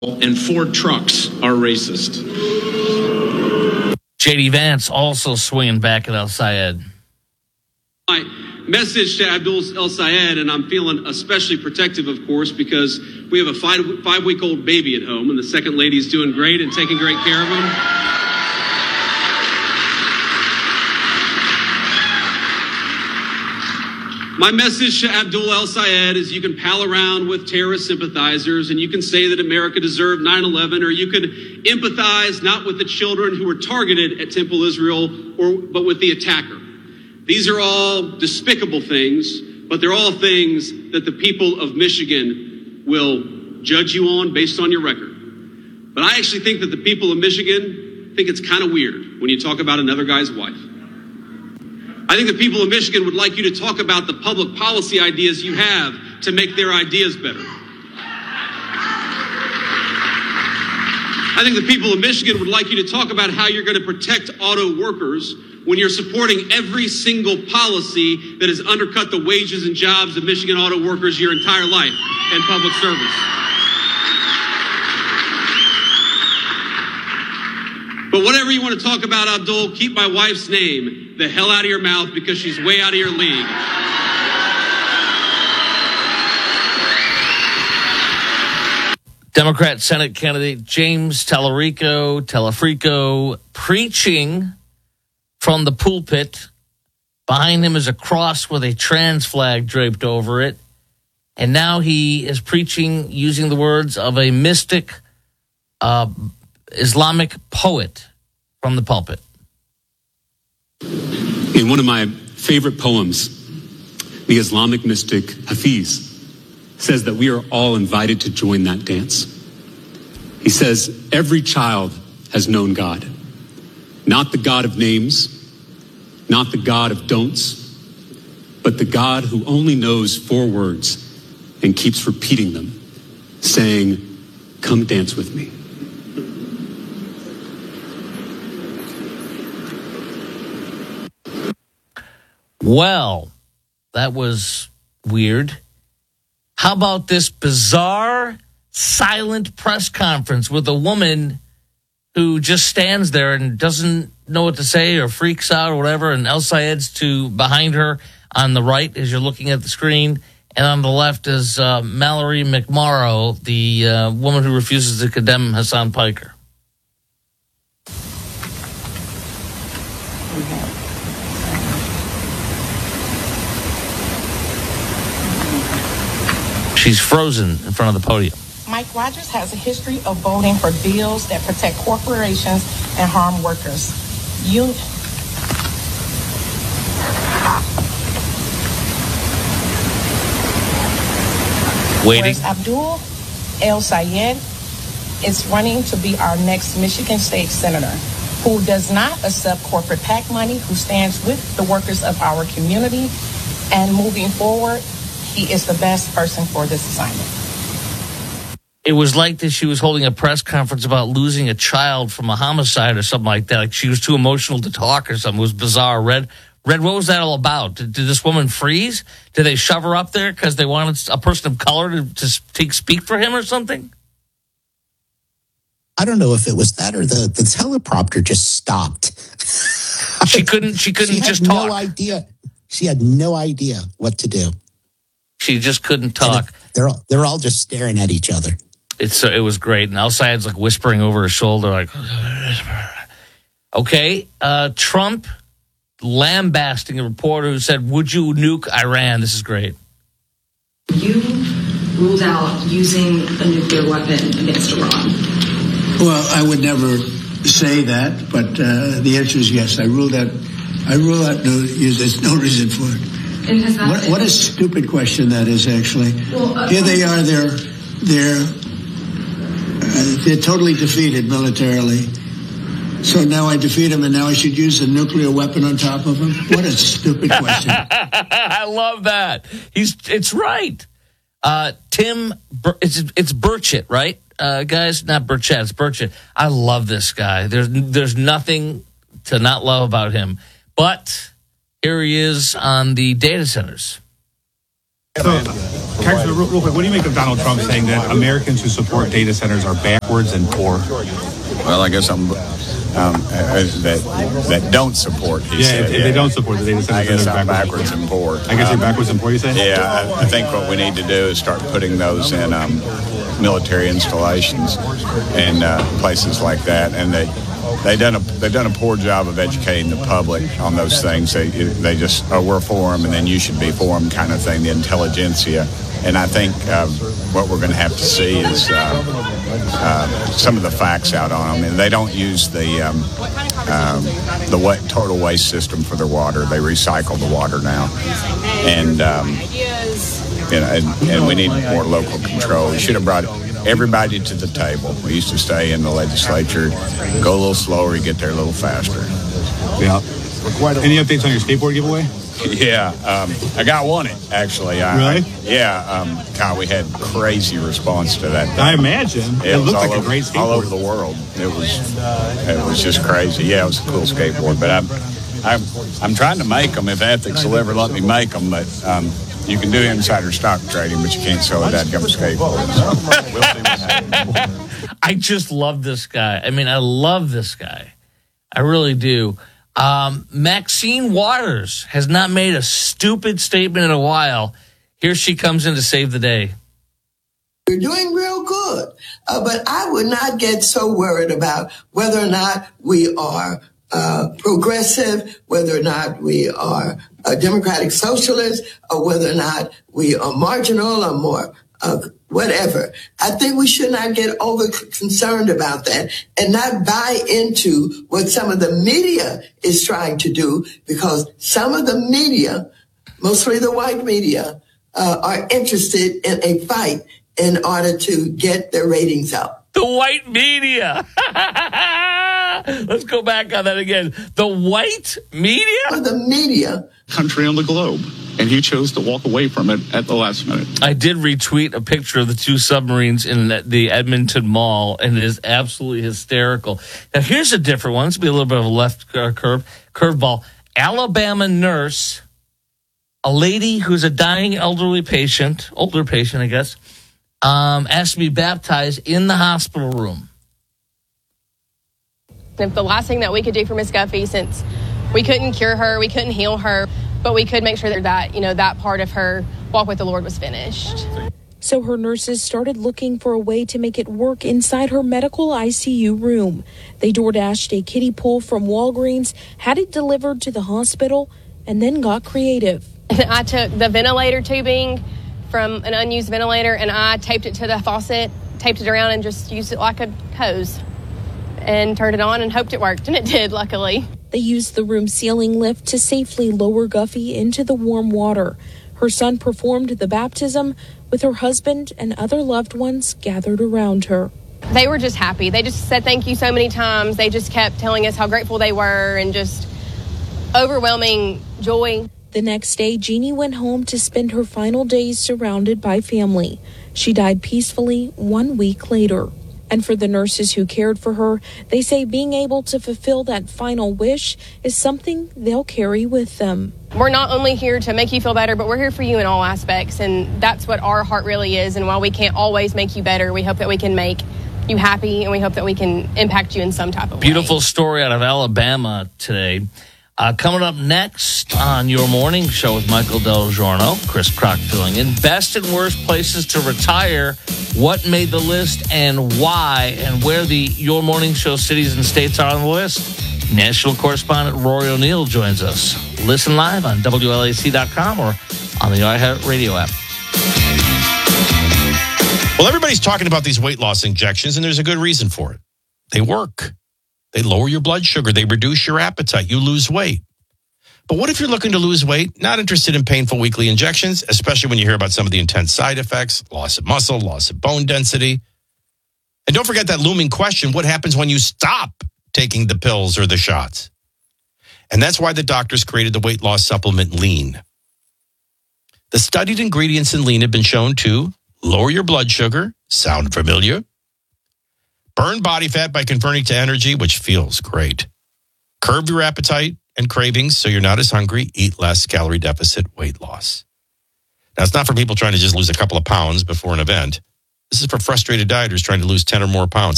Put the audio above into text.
and Ford trucks are racist. J.D. Vance also swinging back at El-Sayed. My message to Abdul El-Sayed, and I'm feeling especially protective, of course, because we have a five-week-old baby at home, and the second lady's doing great and taking great care of him. My message to Abdul El-Sayed is you can pal around with terrorist sympathizers and you can say that America deserved 9/11, or you can empathize not with the children who were targeted at Temple Israel, but with the attacker. These are all despicable things, but they're all things that the people of Michigan will judge you on based on your record. But I actually think that the people of Michigan think it's kind of weird when you talk about another guy's wife. I think the people of Michigan would like you to talk about the public policy ideas you have to make their ideas better. I think the people of Michigan would like you to talk about how you're going to protect auto workers when you're supporting every single policy that has undercut the wages and jobs of Michigan auto workers your entire life in public service. But whatever you want to talk about, Abdul, keep my wife's name the hell out of your mouth because she's way out of your league. Democrat Senate candidate James Telefrico preaching from the pulpit. Behind him is a cross with a trans flag draped over it. And now he is preaching using the words of a mystic Islamic poet from the pulpit. In one of my favorite poems, the Islamic mystic Hafiz says that we are all invited to join that dance. He says, every child has known God, not the God of names, not the God of don'ts, but the God who only knows 4 words and keeps repeating them, saying, come dance with me. Well, that was weird. How about this bizarre, silent press conference with a woman who just stands there and doesn't know what to say or freaks out or whatever, and El-Sayed's behind her on the right as you're looking at the screen, and on the left is Mallory McMorrow, the woman who refuses to condemn Hassan Piker. She's frozen in front of the podium. Mike Rogers has a history of voting for bills that protect corporations and harm workers. Waiting. Whereas Abdul El-Sayed is running to be our next Michigan State Senator, who does not accept corporate PAC money, who stands with the workers of our community, and moving forward, he is the best person for this assignment. It was like that she was holding a press conference about losing a child from a homicide or something like that. Like she was too emotional to talk or something. It was bizarre. Red, what was that all about? Did this woman freeze? Did they shove her up there because they wanted a person of color to speak for him or something? I don't know if it was that or the teleprompter just stopped. She couldn't just talk. No idea. She had no idea what to do. She just couldn't talk. They're all just staring at each other. It was great. And El-Sayed's like whispering over his shoulder, like, okay. Trump lambasting a reporter who said, would you nuke Iran? This is great. You ruled out using a nuclear weapon against Iran. Well, I would never say that, but the answer is yes. I rule out. There's no reason for it. What a stupid question that is, actually. Well, here they are. They're totally defeated militarily. So now I defeat them, and now I should use a nuclear weapon on top of them? What a stupid question. I love that. It's right. Tim, it's Burchett, right? Guys, not Burchett, it's Burchett. I love this guy. There's nothing to not love about him. But here he is on the data centers. Real quick, what do you make of Donald Trump saying that Americans who support data centers are backwards and poor? Well, I guess I'm that don't support. He said. If they don't support the data centers, I guess I'm backwards and poor. I guess you're backwards and poor. You say? Yeah, I think what we need to do is start putting those in military installations and places like that, and they've done a poor job of educating the public on those things. They just we're for them, and then you should be for them, kind of thing. The intelligentsia, and I think what we're going to have to see is some of the facts out on them. And they don't use the total waste system for their water. They recycle the water now, and we need more local control. We should have brought everybody to the table. We used to stay in the legislature, go a little slower, you get there a little faster. Yeah. Any updates on your skateboard giveaway? Yeah, I got one actually. Really? God, we had crazy response to that thing. I imagine. It looked like a great skateboard. All over the world. It was just crazy. Yeah, it was a cool skateboard. But I'm trying to make them if ethics will ever let me make them. But you can do insider stock trading, but you can't sell a dadgum skateboard. So we'll see what happens. I just love this guy. I mean, I love this guy. I really do. Maxine Waters has not made a stupid statement in a while. Here she comes in to save the day. We're doing real good, but I would not get so worried about whether or not we are progressive, whether or not we are a democratic socialist, or whether or not we are marginal or more whatever. I think we should not get over concerned about that and not buy into what some of the media is trying to do, because some of the media, mostly the white media, are interested in a fight in order to get their ratings up. The white media. Let's go back on that again. The white media? The media. Country on the globe. And he chose to walk away from it at the last minute. I did retweet a picture of the two submarines in the Edmonton Mall, and it is absolutely hysterical. Now, here's a different one. This will be a little bit of a left curveball. Alabama nurse, a lady who's a dying older patient, I guess, asked to be baptized in the hospital room. If the last thing that we could do for Miss Guffey, since we couldn't cure her, we couldn't heal her, but we could make sure that, that part of her walk with the Lord was finished. So her nurses started looking for a way to make it work inside her medical ICU room. They DoorDashed a kiddie pool from Walgreens, had it delivered to the hospital, and then got creative. I took the ventilator tubing from an unused ventilator, and I taped it to the faucet, taped it around, and just used it like a hose, and turned it on and hoped it worked, and it did, luckily. They used the room ceiling lift to safely lower Guffey into the warm water. Her son performed the baptism with her husband and other loved ones gathered around her. They were just happy. They just said thank you so many times. They just kept telling us how grateful they were, and just overwhelming joy. The next day, Jeannie went home to spend her final days surrounded by family. She died peacefully 1 week later. And for the nurses who cared for her, they say being able to fulfill that final wish is something they'll carry with them. We're not only here to make you feel better, but we're here for you in all aspects. And that's what our heart really is. And while we can't always make you better, we hope that we can make you happy, and we hope that we can impact you in some type of way. Beautiful story out of Alabama today. Coming up next on Your Morning Show with Michael Del Giorno, Chris Crock filling in. Best and worst places to retire, what made the list and why, and where the Your Morning Show cities and states are on the list. National correspondent Rory O'Neill joins us. Listen live on WLAC.com or on the iHeartRadio app. Well, everybody's talking about these weight loss injections, and there's a good reason for it. They work. They lower your blood sugar. They reduce your appetite. You lose weight. But what if you're looking to lose weight, not interested in painful weekly injections, especially when you hear about some of the intense side effects, loss of muscle, loss of bone density? And don't forget that looming question, what happens when you stop taking the pills or the shots? And that's why the doctors created the weight loss supplement Lean. The studied ingredients in Lean have been shown to lower your blood sugar, sound familiar? Burn body fat by converting to energy, which feels great. Curb your appetite and cravings so you're not as hungry. Eat less, calorie deficit, weight loss. Now, it's not for people trying to just lose a couple of pounds before an event. This is for frustrated dieters trying to lose 10 or more pounds.